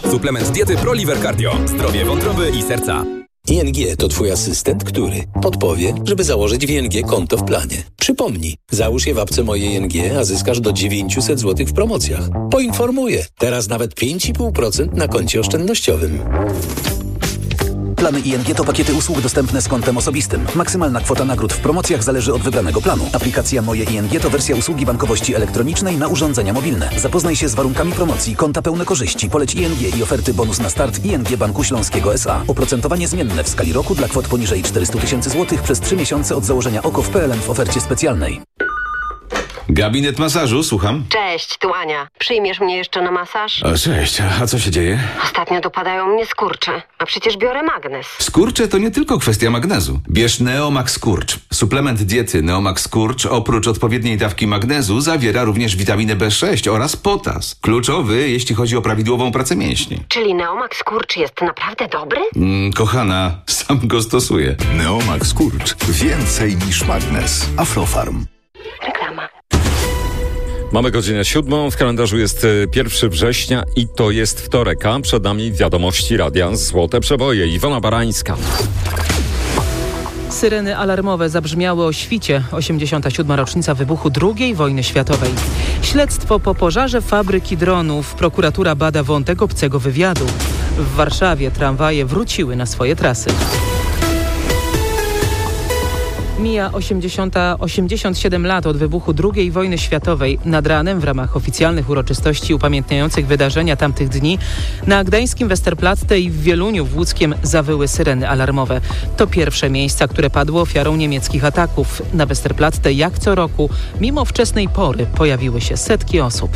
Suplement diety ProLiver Cardio. Zdrowie wątroby i serca. ING to Twój asystent, który podpowie, żeby założyć w ING konto w planie. Przypomnij, załóż je w apce Moje ING, a zyskasz do 900 zł w promocjach. Poinformuję, teraz nawet 5,5% na koncie oszczędnościowym. Plany ING to pakiety usług dostępne z kontem osobistym. Maksymalna kwota nagród w promocjach zależy od wybranego planu. Aplikacja Moje ING to wersja usługi bankowości elektronicznej na urządzenia mobilne. Zapoznaj się z warunkami promocji, konta pełne korzyści, poleć ING i oferty bonus na start ING Banku Śląskiego S.A. Oprocentowanie zmienne w skali roku dla kwot poniżej 400 000 zł przez 3 miesiące od założenia OKO w PLN w ofercie specjalnej. Gabinet masażu, słucham. Cześć, tu Ania. Przyjmiesz mnie jeszcze na masaż? O, cześć, a co się dzieje? Ostatnio dopadają mnie skurcze, a przecież biorę magnez. Skurcze to nie tylko kwestia magnezu. Bierz Neomax Skurcz. Suplement diety Neomax Skurcz oprócz odpowiedniej dawki magnezu zawiera również witaminę B6 oraz potas. Kluczowy, jeśli chodzi o prawidłową pracę mięśni. Czyli Neomax Skurcz jest naprawdę dobry? Kochana, sam go stosuję. Neomax Skurcz. Więcej niż magnez. Aflofarm. Reklama. Mamy godzinę 7, w kalendarzu jest 1 września i to jest wtorek, a przed nami wiadomości radia Złote Przeboje. Iwona Barańska. Syreny alarmowe zabrzmiały o świcie. 87. rocznica wybuchu II wojny światowej. Śledztwo po pożarze fabryki dronów. Prokuratura bada wątek obcego wywiadu. W Warszawie tramwaje wróciły na swoje trasy. Mija 87 lat od wybuchu II wojny światowej. Nad ranem w ramach oficjalnych uroczystości upamiętniających wydarzenia tamtych dni na gdańskim Westerplatte i w Wieluniu w Łódzkiem zawyły syreny alarmowe. To pierwsze miejsca, które padły ofiarą niemieckich ataków. Na Westerplatte jak co roku, mimo wczesnej pory, pojawiły się setki osób.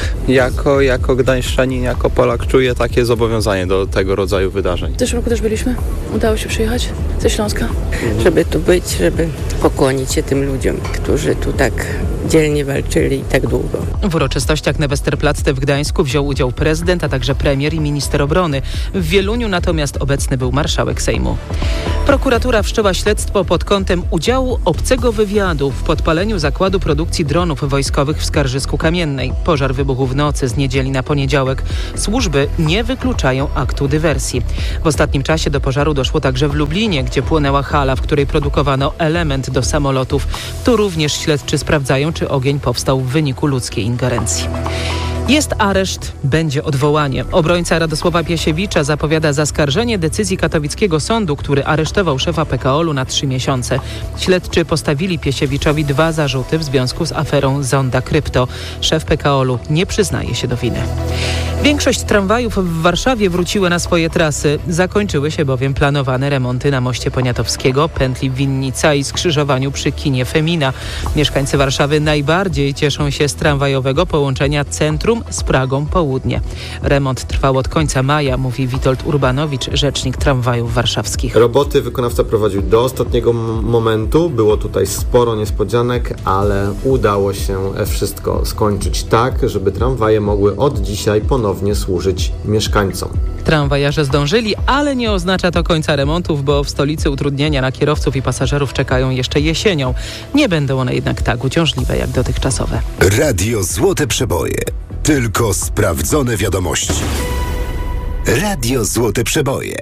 Jako gdańszczanin, jako Polak czuję takie zobowiązanie do tego rodzaju wydarzeń. W zeszłym roku też byliśmy. Udało się przyjechać ze Śląska. Żeby tu być, żeby pokłonić się tym ludziom, którzy tu tak dzielnie walczyli i tak długo. W uroczystościach na Westerplatte w Gdańsku wziął udział prezydent, a także premier i minister obrony. W Wieluniu natomiast obecny był marszałek Sejmu. Prokuratura wszczęła śledztwo pod kątem udziału obcego wywiadu w podpaleniu zakładu produkcji dronów wojskowych w Skarżysku Kamiennej. Pożar wybuchł w nocy z niedzieli na poniedziałek. Służby nie wykluczają aktu dywersji. W ostatnim czasie do pożaru doszło także w Lublinie, gdzie płonęła hala, w której produkowano element do samolotów. Tu również śledczy sprawdzają, czy ogień powstał w wyniku ludzkiej ingerencji. Jest areszt, będzie odwołanie. Obrońca Radosława Piesiewicza zapowiada zaskarżenie decyzji katowickiego sądu, który aresztował szefa PKOL-u na 3 miesiące. Śledczy postawili Piesiewiczowi 2 zarzuty w związku z aferą Zonda Krypto. Szef PKOL-u nie przyznaje się do winy. Większość tramwajów w Warszawie wróciły na swoje trasy. Zakończyły się bowiem planowane remonty na moście Poniatowskiego, pętli Winnica i skrzyżowaniu przy kinie Femina. Mieszkańcy Warszawy najbardziej cieszą się z tramwajowego połączenia centrum z Pragą Południe. Remont trwał od końca maja, mówi Witold Urbanowicz, rzecznik tramwajów warszawskich. Roboty wykonawca prowadził do ostatniego momentu. Było tutaj sporo niespodzianek, ale udało się wszystko skończyć tak, żeby tramwaje mogły od dzisiaj ponownie służyć mieszkańcom. Tramwajarze zdążyli, ale nie oznacza to końca remontów, bo w stolicy utrudnienia na kierowców i pasażerów czekają jeszcze jesienią. Nie będą one jednak tak uciążliwe jak dotychczasowe. Radio Złote Przeboje. Tylko sprawdzone wiadomości. Radio Złote Przeboje.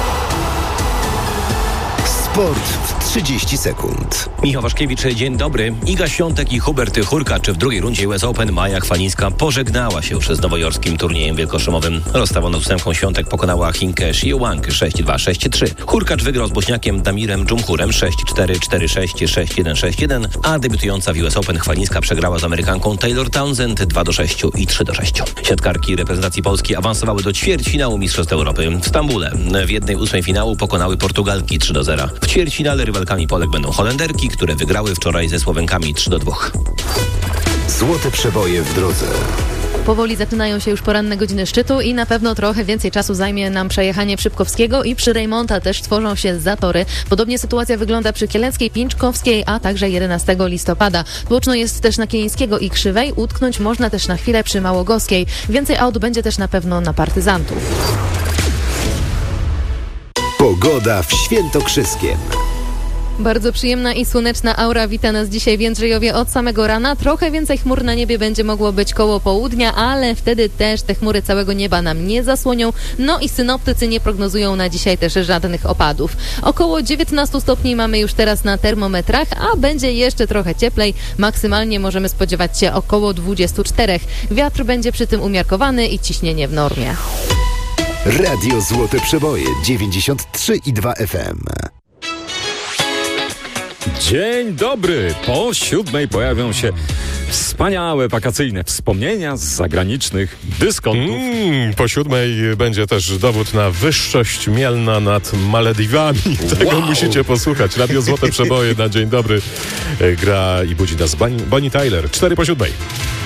Sport w 30 sekund. Michał Waszkiewicz, dzień dobry. Iga Świątek i Hubert Hurkacz w drugiej rundzie US Open. Maja Chwalińska pożegnała się już z nowojorskim turniejem wielkoszlemowym. Rozstawioną 8 Świątek pokonała Chinkę Xiu Wang 6-2, 6-3. Hurkacz wygrał z Bośniakiem Damirem Dżumhurem 6-4, 4-6, 6-1, 6-1, a debiutująca w US Open Chwalińska przegrała z Amerykanką Taylor Townsend 2-6 i 3-6. Siatkarki reprezentacji Polski awansowały do ćwierćfinału Mistrzostw Europy w Stambule. W 1/8 finału pokonały Portugalki 3-0. W ćwierćfinale rywalkami Polek będą Holenderki, które wygrały wczoraj ze Słowenkami 3-2. Złote Przeboje w drodze. Powoli zaczynają się już poranne godziny szczytu i na pewno trochę więcej czasu zajmie nam przejechanie Szybkowskiego i przy Rejmonta też tworzą się zatory. Podobnie sytuacja wygląda przy Kieleckiej, Pińczkowskiej, a także 11 listopada. Tłoczno jest też na Kieńskiego i Krzywej, utknąć można też na chwilę przy Małogowskiej. Więcej aut będzie też na pewno na Partyzantów. Pogoda w Świętokrzyskiem. Bardzo przyjemna i słoneczna aura wita nas dzisiaj w Jędrzejowie od samego rana. Trochę więcej chmur na niebie będzie mogło być koło południa, ale wtedy też te chmury całego nieba nam nie zasłonią. No i synoptycy nie prognozują na dzisiaj też żadnych opadów. Około 19 stopni mamy już teraz na termometrach, a będzie jeszcze trochę cieplej. Maksymalnie możemy spodziewać się około 24. Wiatr będzie przy tym umiarkowany i ciśnienie w normie. Radio Złote Przeboje 93,2 FM. Dzień dobry! Po 7:00 pojawią się wspaniałe wakacyjne wspomnienia z zagranicznych dyskontów. Po 7:00 będzie też dowód na wyższość Mielna nad Malediwami. Tego musicie posłuchać. Radio Złote Przeboje na dzień dobry gra i budzi nas Bonnie Tyler. 4 po 7:00.